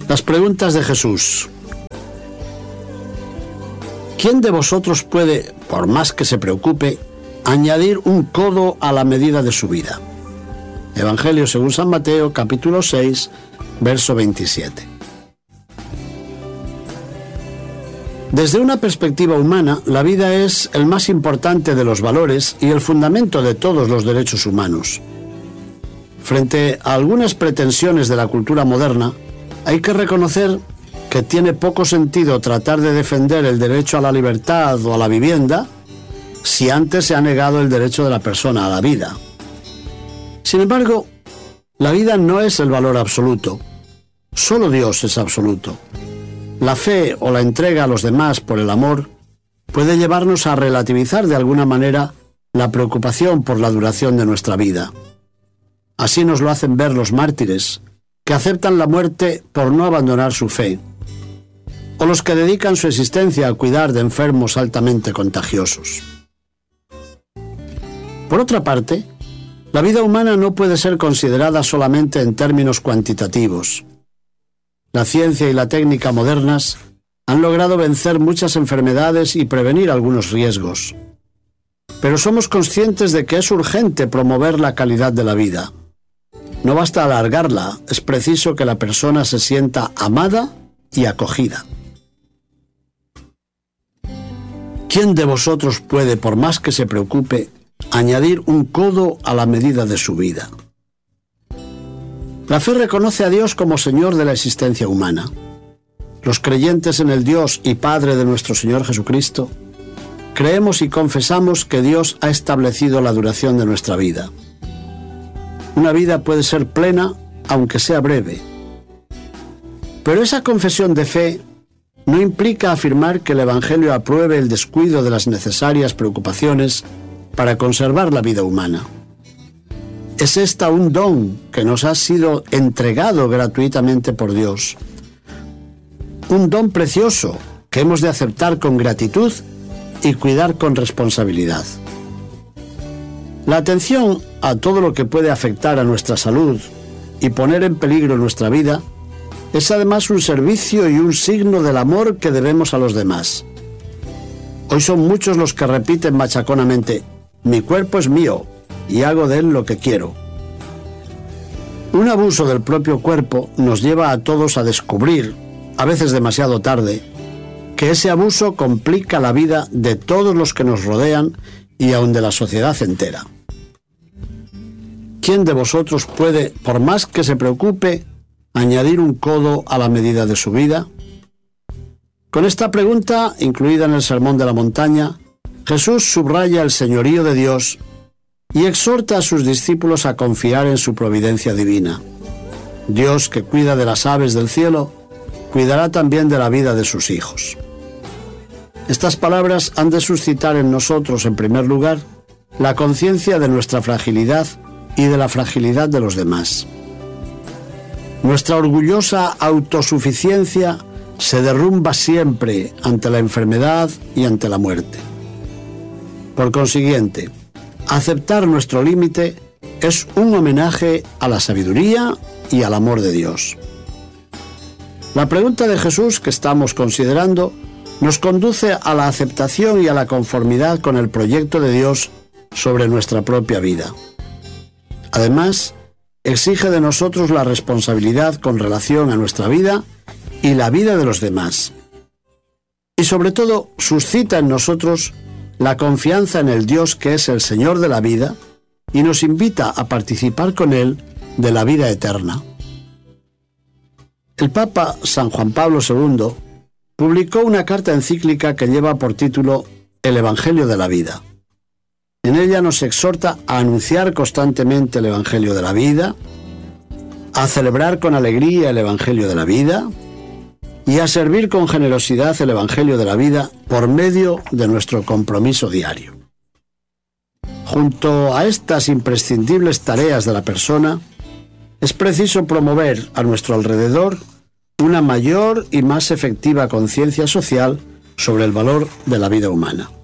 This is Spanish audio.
Las preguntas de Jesús. ¿Quién de vosotros puede, por más que se preocupe, añadir un codo a la medida de su vida? Evangelio según San Mateo, capítulo 6, verso 27. Desde una perspectiva humana, la vida es el más importante de los valores y el fundamento de todos los derechos humanos. Frente a algunas pretensiones de la cultura moderna, hay que reconocer que tiene poco sentido tratar de defender el derecho a la libertad o a la vivienda si antes se ha negado el derecho de la persona a la vida. Sin embargo, la vida no es el valor absoluto. Solo Dios es absoluto. La fe o la entrega a los demás por el amor puede llevarnos a relativizar de alguna manera la preocupación por la duración de nuestra vida. Así nos lo hacen ver los mártires, que aceptan la muerte por no abandonar su fe, o los que dedican su existencia a cuidar de enfermos altamente contagiosos. Por otra parte, la vida humana no puede ser considerada solamente en términos cuantitativos. La ciencia y la técnica modernas han logrado vencer muchas enfermedades y prevenir algunos riesgos. Pero somos conscientes de que es urgente promover la calidad de la vida. No basta alargarla, es preciso que la persona se sienta amada y acogida. ¿Quién de vosotros puede, por más que se preocupe, añadir un codo a la medida de su vida? La fe reconoce a Dios como Señor de la existencia humana. Los creyentes en el Dios y Padre de nuestro Señor Jesucristo, creemos y confesamos que Dios ha establecido la duración de nuestra vida. Una vida puede ser plena, aunque sea breve. Pero esa confesión de fe no implica afirmar que el Evangelio apruebe el descuido de las necesarias preocupaciones para conservar la vida humana. Es esta un don que nos ha sido entregado gratuitamente por Dios. Un don precioso que hemos de aceptar con gratitud y cuidar con responsabilidad. La atención a todo lo que puede afectar a nuestra salud y poner en peligro nuestra vida es además un servicio y un signo del amor que debemos a los demás. Hoy son muchos los que repiten machaconamente: mi cuerpo es mío y hago de él lo que quiero. Un abuso del propio cuerpo nos lleva a todos a descubrir, a veces demasiado tarde, que ese abuso complica la vida de todos los que nos rodean y aun de la sociedad entera. ¿Quién de vosotros puede, por más que se preocupe, añadir un codo a la medida de su vida? Con esta pregunta, incluida en el Sermón de la Montaña, Jesús subraya el señorío de Dios y exhorta a sus discípulos a confiar en su providencia divina. Dios, que cuida de las aves del cielo, cuidará también de la vida de sus hijos. Estas palabras han de suscitar en nosotros, en primer lugar, la conciencia de nuestra fragilidad y de la fragilidad de los demás. Nuestra orgullosa autosuficiencia se derrumba siempre ante la enfermedad y ante la muerte. Por consiguiente, aceptar nuestro límite es un homenaje a la sabiduría y al amor de Dios. La pregunta de Jesús que estamos considerando nos conduce a la aceptación y a la conformidad con el proyecto de Dios sobre nuestra propia vida. Además, exige de nosotros la responsabilidad con relación a nuestra vida y la vida de los demás. Y sobre todo, suscita en nosotros la confianza en el Dios que es el Señor de la vida y nos invita a participar con Él de la vida eterna. El Papa San Juan Pablo II publicó una carta encíclica que lleva por título El Evangelio de la Vida. En ella nos exhorta a anunciar constantemente el Evangelio de la vida, a celebrar con alegría el Evangelio de la vida y a servir con generosidad el Evangelio de la vida por medio de nuestro compromiso diario. Junto a estas imprescindibles tareas de la persona, es preciso promover a nuestro alrededor una mayor y más efectiva conciencia social sobre el valor de la vida humana.